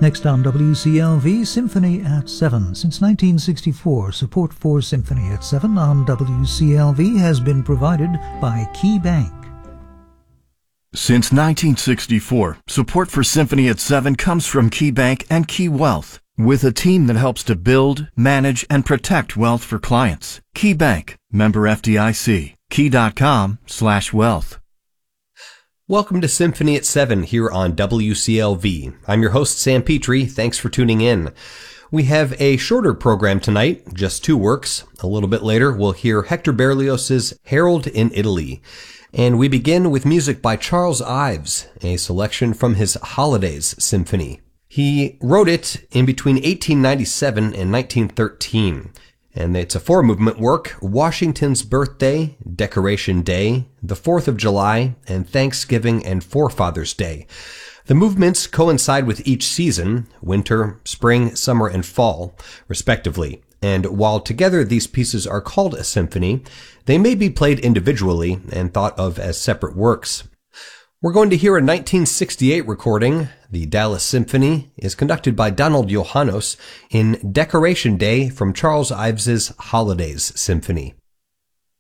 Next on WCLV, Symphony at 7. Since 1964, support for Symphony at 7 on WCLV has been provided by Key Bank. Since 1964, support for Symphony at 7 comes from Key Bank and Key Wealth, with a team that helps to build, manage, and protect wealth for clients. Key Bank, member FDIC, key.com/wealth. Welcome to Symphony at 7 here on WCLV. I'm your host, Sam Petrie. Thanks for tuning in. We have a shorter program tonight, just 2 works. A little bit later, we'll hear Hector Berlioz's Harold in Italy. And we begin with music by Charles Ives, a selection from his Holidays Symphony. He wrote it in between 1897 and 1913. And it's a 4-movement work: Washington's Birthday, Decoration Day, the 4th of July, and Thanksgiving and Forefathers' Day. The movements coincide with each season: winter, spring, summer, and fall, respectively. And while together these pieces are called a symphony, they may be played individually and thought of as separate works. We're going to hear a 1968 recording. The Dallas Symphony is conducted by Donald Johannes in Decoration Day from Charles Ives's Holidays Symphony.